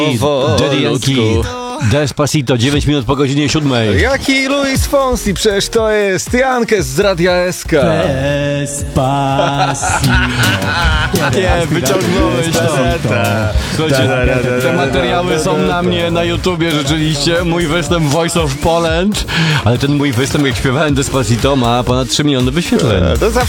Daddy Yankee, Despacito, 9 minut po godzinie 7. Jaki Luis Fonsi? Przecież to jest Jankes z Radia SK. Despacito. Nie, wyciągnąłeś kasetę. Słuchajcie, te materiały są na mnie na YouTubie rzeczywiście. Mój występ Voice of Poland. Ale ten mój występ, jak śpiewałem Despacito, ma ponad 3 miliony wyświetleń. To zawsze